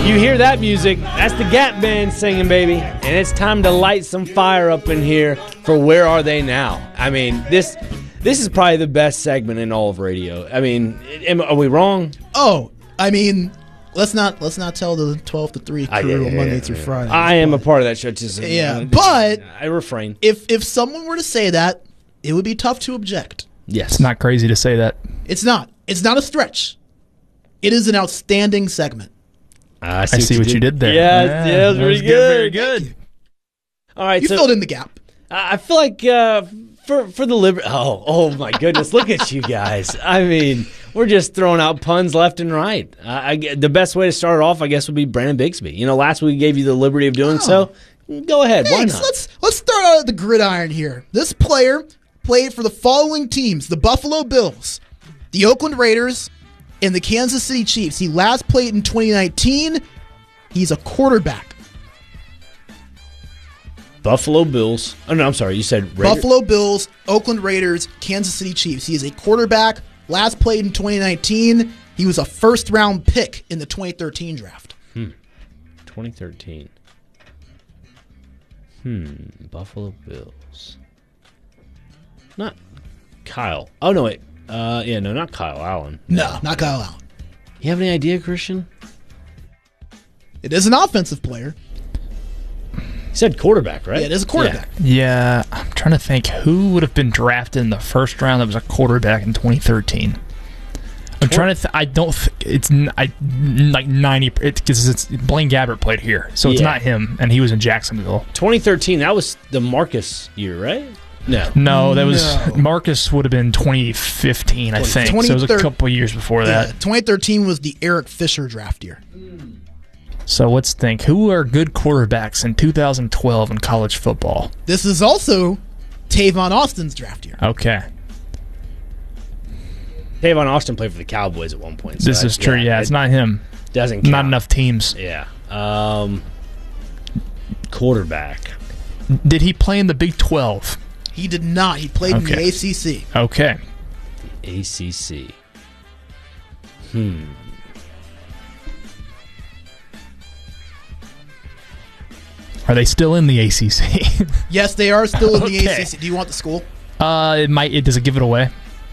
You hear that music? That's the Gap Band singing, baby. And it's time to light some fire up in here for Where Are They Now? I mean, this is probably the best segment in all of radio. I mean, are we wrong? Oh, I mean, let's not tell the 12 to 3 crew on Monday through Friday. I am a part of that show. Just, but I refrain. If someone were to say that, it would be tough to object. Yes. It's not crazy to say that. It's not. It's not a stretch. It is an outstanding segment. I see what you did there. Yeah, that was pretty good. Very good. All right, you filled in the gap. I feel like for the Liberty. Oh my goodness! Look at you guys. I mean, we're just throwing out puns left and right. The best way to start off, I guess, would be Brandon Bigsby. You know, last week we gave you the liberty of doing so. Go ahead. Thanks. Why not? Let's start out at the gridiron here. This player played for the following teams: the Buffalo Bills, the Oakland Raiders, and the Kansas City Chiefs. He last played in 2019. He's a quarterback. Buffalo Bills. Oh, no, I'm sorry. You said Raiders? Buffalo Bills, Oakland Raiders, Kansas City Chiefs. He is a quarterback. Last played in 2019. He was a first-round pick in the 2013 draft. 2013. Buffalo Bills. Not Kyle. Oh, no, wait. Not Kyle Allen. No, not Kyle Allen. You have any idea, Christian? It is an offensive player. You said quarterback, right? Yeah, it is a quarterback. Yeah, I'm trying to think who would have been drafted in the first round that was a quarterback in 2013. I'm trying to. I don't. It's like 90. Because it's Blaine Gabbert played here, so it's not him, and he was in Jacksonville. 2013. That was the Marcus year, right? No, that was Marcus would have been 2015, I think. So it was a couple years before that. 2013 was the Eric Fisher draft year. So let's think. Who are good quarterbacks in 2012 in college football? This is also Tavon Austin's draft year. Okay. Tavon Austin played for the Cowboys at one point. So this is true. Yeah, it's not him. Doesn't count. Not enough teams. Yeah. Quarterback. Did he play in the Big 12? He did not. He played in the ACC. Okay. The ACC. Are they still in the ACC? Yes, they are still in the ACC. Do you want the school? Does it give it away?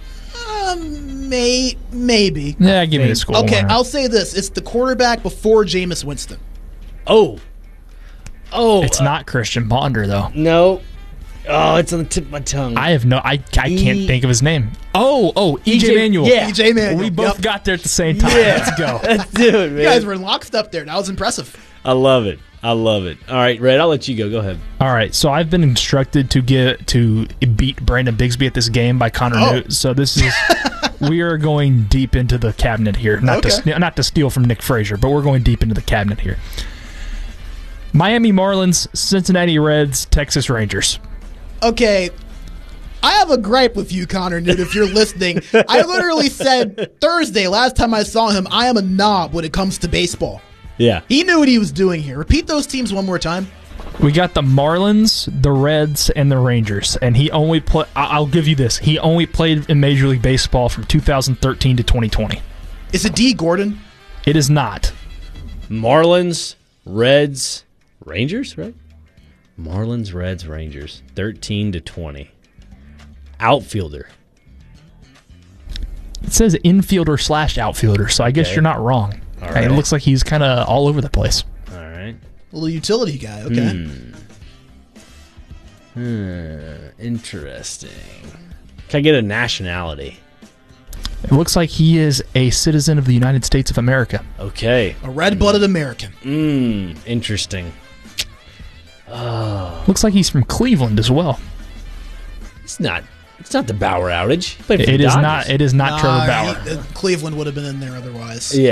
Maybe. Yeah, give me the school. Okay, I'll say this. It's the quarterback before Jameis Winston. Oh. It's not Christian Ponder, though. No. Oh, it's on the tip of my tongue. I can't think of his name. EJ Manuel. Yeah. EJ Manuel. We both got there at the same time. Yeah. Let's go. Let's do it, man. You guys were in lockstep there. That was impressive. I love it. All right, Red, I'll let you go. Go ahead. All right, so I've been instructed to beat Brandon Bigsby at this game by Connor Newt. So this is we are going deep into the cabinet here. Not to steal from Nick Frazier, but we're going deep into the cabinet here. Miami Marlins, Cincinnati Reds, Texas Rangers. Okay, I have a gripe with you, Connor Newt, if you're listening. I literally said Thursday, last time I saw him, I am a knob when it comes to baseball. Yeah. He knew what he was doing here. Repeat those teams one more time. We got the Marlins, the Reds, and the Rangers. And he only I'll give you this. He only played in Major League Baseball from 2013 to 2020. Is it D. Gordon? It is not. Marlins, Reds, Rangers, right? Marlins, Reds, Rangers. 13 to 20. Outfielder. It says infielder / outfielder, so I guess you're not wrong. All right. It looks like he's kind of all over the place. All right. A little utility guy, okay. Interesting. Can I get a nationality? It looks like he is a citizen of the United States of America. Okay. A red-blooded American. Interesting. Looks like he's from Cleveland as well. It's not the Bauer outage. He played for the It is Dodgers. not. It is not Trevor Bauer. Cleveland would have been in there otherwise. Yeah.